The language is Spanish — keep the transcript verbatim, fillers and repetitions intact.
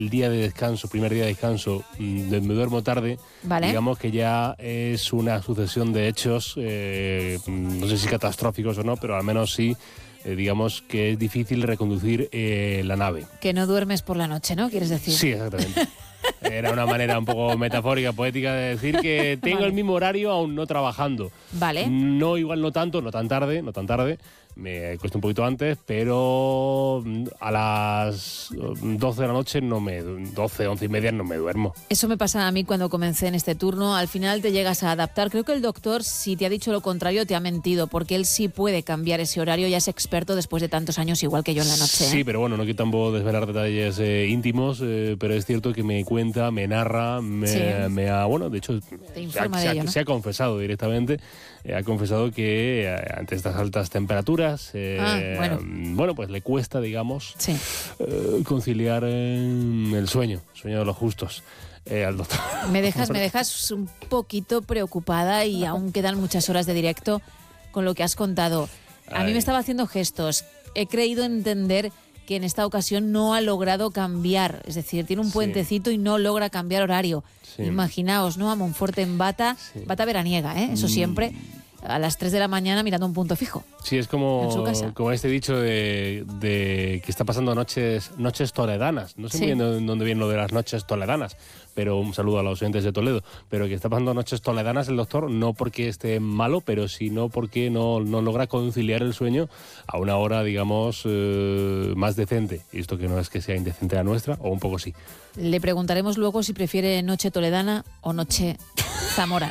el día de descanso, primer día de descanso, me duermo tarde, vale. digamos que ya es una sucesión de hechos, eh, no sé si catastróficos o no, pero al menos sí, eh, digamos que es difícil reconducir eh, la nave. Que no duermes por la noche, ¿no? ¿Quieres decir? Sí, exactamente. Era una manera un poco metafórica, poética de decir que tengo vale. el mismo horario aún no trabajando. Vale. No igual no tanto, no tan tarde, no tan tarde. Me cuesta un poquito antes, pero a las doce de la noche no me doce, once y media no me duermo. Eso me pasa a mí cuando comencé en este turno. Al final te llegas a adaptar. Creo que el doctor, si te ha dicho lo contrario, te ha mentido, porque él sí puede cambiar ese horario, ya es experto después de tantos años, igual que yo en la noche. Sí, ¿eh? pero bueno, no quiero tampoco desvelar detalles eh, íntimos, eh, pero es cierto que me cuenta, me narra, me, sí. me ha, bueno, de hecho, te informa se, de ha, ello, ¿no? se ha confesado directamente, eh, ha confesado que eh, ante estas altas temperaturas, eh, ah, bueno. bueno, pues le cuesta, digamos, sí. eh, conciliar eh, el sueño, el sueño de los justos. Eh, al doctor. Me dejas, me dejas un poquito preocupada y aún quedan muchas horas de directo con lo que has contado. A Ay. mí me estaba haciendo gestos. He creído entender que en esta ocasión no ha logrado cambiar, es decir, tiene un puentecito sí. y no logra cambiar horario. Sí. Imaginaos, ¿no? A Monforte en bata, sí. bata veraniega, ¿eh? Eso siempre, a las tres de la mañana mirando un punto fijo. Sí, es como, como este dicho de, de que está pasando noches, noches toledanas. No sé sí. muy bien dónde viene lo de las noches toledanas, pero un saludo a los oyentes de Toledo. Pero que está pasando noches toledanas el doctor, no porque esté malo, pero sino porque no, no logra conciliar el sueño a una hora, digamos, eh, más decente. Y esto que no es que sea indecente la nuestra, o un poco sí. Le preguntaremos luego si prefiere noche toledana o noche zamorana.